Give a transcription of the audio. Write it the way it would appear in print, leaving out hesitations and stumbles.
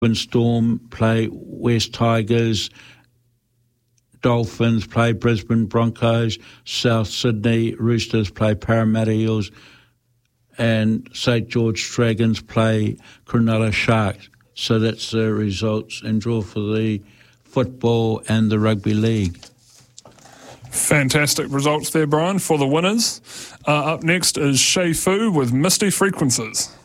Storm play West Tigers, Dolphins play Brisbane Broncos, South Sydney Roosters play Parramatta Eels, and St George Dragons play Cronulla Sharks. So that's the results and draw for the football and the rugby league. Fantastic results there, Brian, for the winners. Up next is Shay Fu with Misty Frequencies.